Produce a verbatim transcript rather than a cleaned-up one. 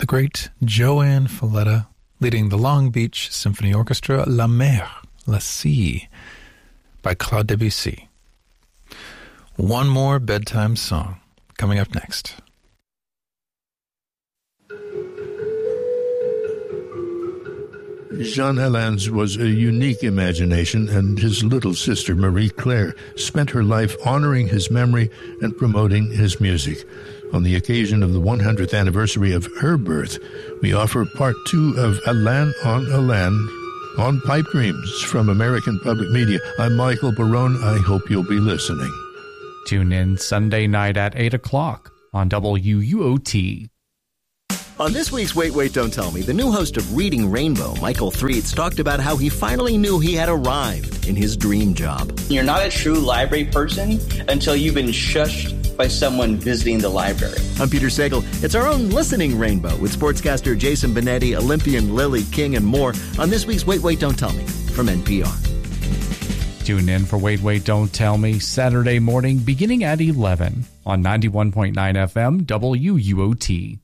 the great Joanne Falletta, leading the Long Beach Symphony Orchestra, La Mer, La Sea, by Claude Debussy. One more bedtime song coming up next. Jean Helin's was a unique imagination, and his little sister, Marie-Claire, spent her life honoring his memory and promoting his music. On the occasion of the one hundredth anniversary of her birth, we offer part two of Alain on Alain on Pipe Dreams from American Public Media. I'm Michael Barone. I hope you'll be listening. Tune in Sunday night at eight o'clock on W U O T. On this week's Wait, Wait, Don't Tell Me, the new host of Reading Rainbow, Michael Threets, talked about how he finally knew he had arrived in his dream job. You're not a true library person until you've been shushed by someone visiting the library. I'm Peter Sagal. It's our own Listening Rainbow with sportscaster Jason Benetti, Olympian Lily King, and more on this week's Wait, Wait, Don't Tell Me from N P R. Tune in for Wait, Wait, Don't Tell Me Saturday morning beginning at eleven on ninety-one point nine F M W U O T.